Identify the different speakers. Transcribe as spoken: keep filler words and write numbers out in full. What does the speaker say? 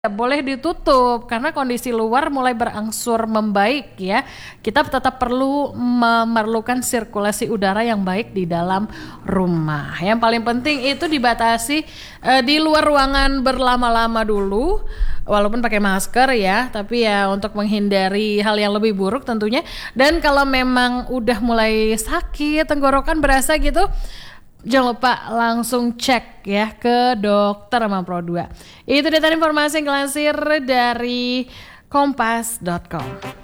Speaker 1: boleh ditutup karena kondisi luar mulai berangsur membaik ya. Kita tetap perlu memerlukan sirkulasi udara yang baik di dalam rumah. Yang paling penting itu dibatasi eh, di luar ruangan berlama-lama dulu, walaupun pakai masker ya, tapi ya untuk menghindari hal yang lebih buruk tentunya. Dan kalau memang udah mulai sakit, tenggorokan berasa gitu, jangan lupa langsung cek ya ke dokter sama Pro dua. Itu dia tadi informasi yang dilansir dari kompas dot com.